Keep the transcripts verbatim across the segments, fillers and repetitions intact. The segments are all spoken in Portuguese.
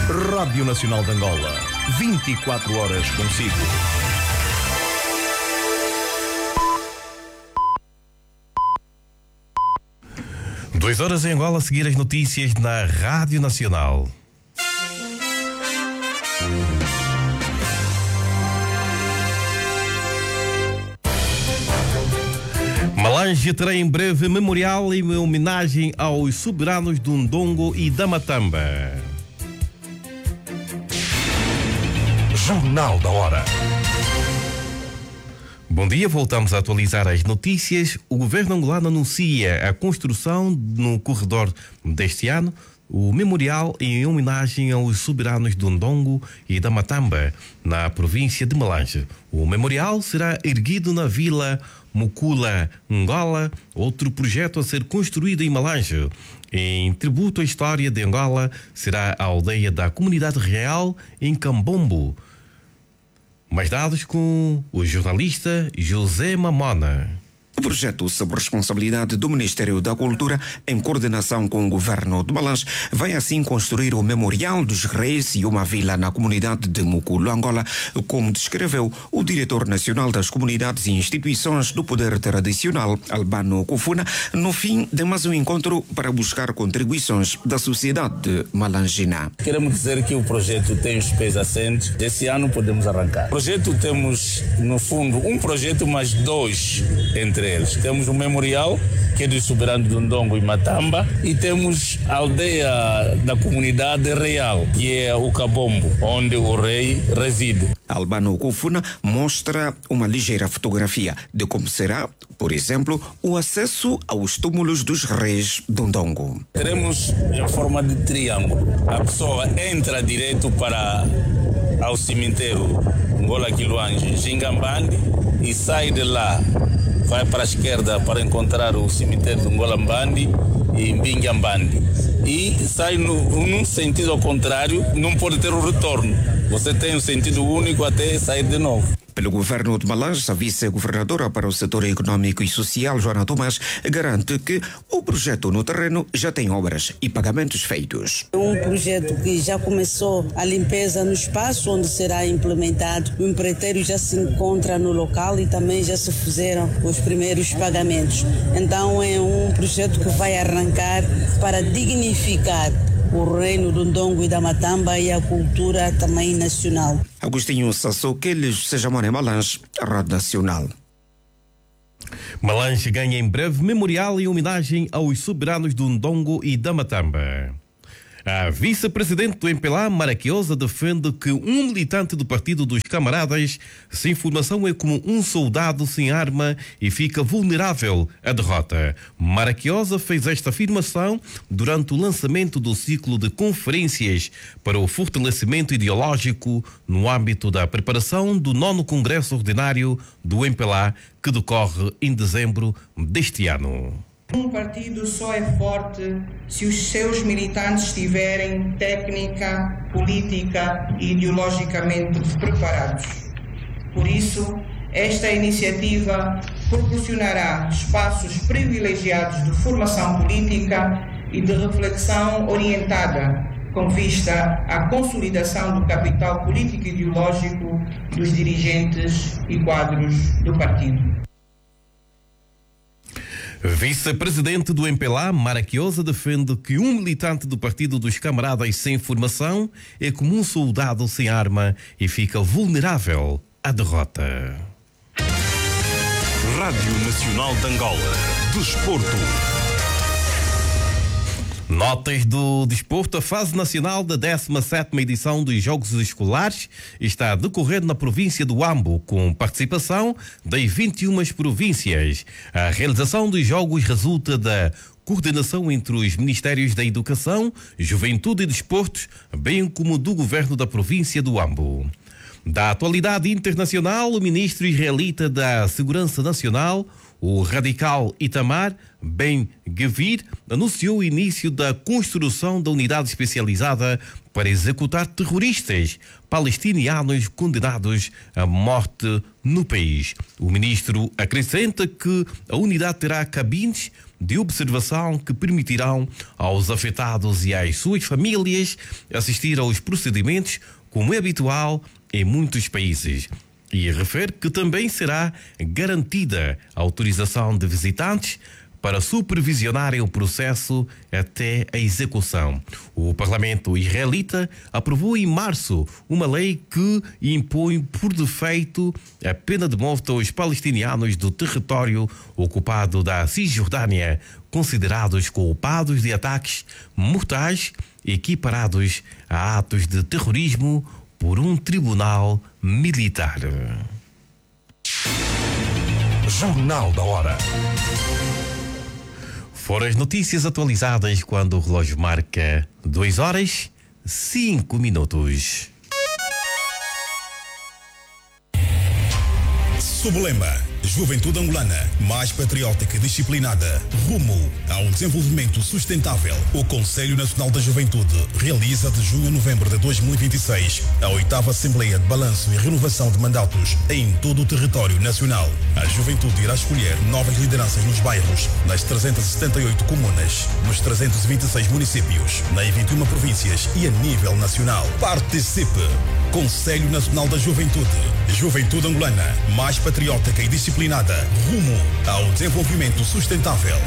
Rádio Nacional de Angola, vinte e quatro horas consigo. Duas horas em Angola, a seguir as notícias na Rádio Nacional. Malange terá em breve memorial em homenagem aos soberanos do Ndongo e da Matamba. Jornal da Hora. Bom dia, voltamos a atualizar as notícias. O governo angolano anuncia a construção no corredor deste ano o memorial em homenagem aos soberanos do Ndongo e da Matamba, na província de Malange. O memorial será erguido na vila Mukula, Angola, outro projeto a ser construído em Malange. Em tributo à história de Angola, será a aldeia da Comunidade Real, em Cambombo. Mais dados com o jornalista José Mamona. O projeto, sob responsabilidade do Ministério da Cultura, em coordenação com o governo de Malange, vai assim construir o Memorial dos Reis e uma vila na comunidade de Mukulu, Angola, como descreveu o diretor nacional das comunidades e instituições do poder tradicional, Albano Kufuna, no fim de mais um encontro para buscar contribuições da sociedade malangina. Queremos dizer que o projeto tem os pés assentes. Esse ano podemos arrancar. O projeto temos, no fundo, um projeto mais dois entre eles. Temos o memorial, que é dos soberanos do Ndongo e Matamba, e temos a aldeia da comunidade real, que é o Cambombo, onde o rei reside. Albano Kufuna mostra uma ligeira fotografia de como será, por exemplo, o acesso aos túmulos dos reis do Ndongo. Teremos em forma de triângulo. A pessoa entra direto para ao cemitério Ngola Kiluange, Jingambandi, e sai de lá, vai para a esquerda para encontrar o cemitério de Ngolambandi e Mbinghambandi. E sai no, num sentido ao contrário, não pode ter o retorno. Você tem um sentido único até sair de novo. Pelo governo de Malange, a vice-governadora para o setor econômico e social, Joana Tomás, garante que o projeto no terreno já tem obras e pagamentos feitos. É um projeto que já começou a limpeza no espaço onde será implementado. O empreiteiro já se encontra no local e também já se fizeram os primeiros pagamentos. Então é um projeto que vai arrancar para dignificar o reino do Ndongo e da Matamba e a cultura também nacional. Agostinho Sassoqueles, seja Moné Malange, Rádio Nacional. Malange ganha em breve memorial em homenagem aos soberanos do Ndongo e da Matamba. A vice-presidente do M P L A, Maraquiosa, defende que um militante do Partido dos Camaradas sem formação é como um soldado sem arma e fica vulnerável à derrota. Maraquiosa fez esta afirmação durante o lançamento do ciclo de conferências para o fortalecimento ideológico no âmbito da preparação do nono Congresso Ordinário do M P L A, que decorre em dezembro deste ano. Um partido só é forte se os seus militantes estiverem técnica, política e ideologicamente preparados. Por isso, esta iniciativa proporcionará espaços privilegiados de formação política e de reflexão orientada com vista à consolidação do capital político e ideológico dos dirigentes e quadros do partido. Vice-presidente do M P L A, Maraquiosa, defende que um militante do Partido dos Camaradas sem formação é como um soldado sem arma e fica vulnerável à derrota. Rádio Nacional de Angola. Desporto. Notas do desporto. A fase nacional da décima sétima edição dos Jogos Escolares está a decorrer na província do Ambo, com participação das vinte e uma províncias. A realização dos Jogos resulta da coordenação entre os Ministérios da Educação, Juventude e Desportos, bem como do Governo da província do Ambo. Da atualidade internacional, o ministro israelita da Segurança Nacional, o radical Itamar Ben-Gvir, anunciou o início da construção da unidade especializada para executar terroristas palestinianos condenados à morte no país. O ministro acrescenta que a unidade terá cabines de observação que permitirão aos afetados e às suas famílias assistir aos procedimentos como é habitual em muitos países. E refere que também será garantida a autorização de visitantes para supervisionarem o processo até a execução. O Parlamento israelita aprovou em março uma lei que impõe por defeito a pena de morte aos palestinianos do território ocupado da Cisjordânia, considerados culpados de ataques mortais equiparados a atos de terrorismo por um tribunal militar. Jornal da Hora. Foram as notícias atualizadas quando o relógio marca duas horas, cinco minutos. Sob-lema Juventude Angolana, mais patriótica e disciplinada, rumo a um desenvolvimento sustentável. O Conselho Nacional da Juventude realiza de junho a novembro de dois mil e vinte e seis a oitava Assembleia de Balanço e Renovação de Mandatos em todo o território nacional. A juventude irá escolher novas lideranças nos bairros, nas trezentas e setenta e oito comunas, nos trezentos e vinte e seis municípios, nas vinte e uma províncias e a nível nacional. Participe! Conselho Nacional da Juventude. Juventude Angolana, mais patriótica e disciplinada, rumo ao desenvolvimento sustentável.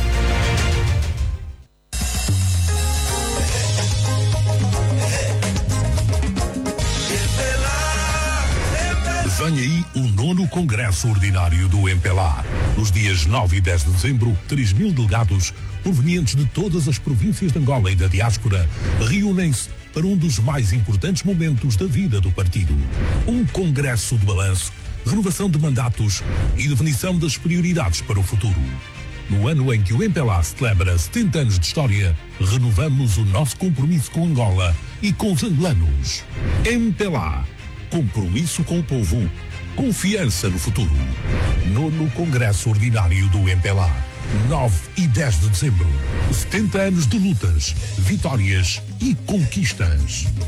Vem aí o nono Congresso Ordinário do M P L A. Nos dias nove e dez de dezembro, três mil delegados provenientes de todas as províncias de Angola e da diáspora reúnem-se para um dos mais importantes momentos da vida do partido. Um congresso de balanço, renovação de mandatos e definição das prioridades para o futuro. No ano em que o M P L A celebra setenta anos de história, renovamos o nosso compromisso com Angola e com os angolanos. M P L A. Compromisso com o povo. Confiança no futuro. Nono Congresso Ordinário do M P L A. nove e dez de dezembro. setenta anos de lutas, vitórias e conquistas.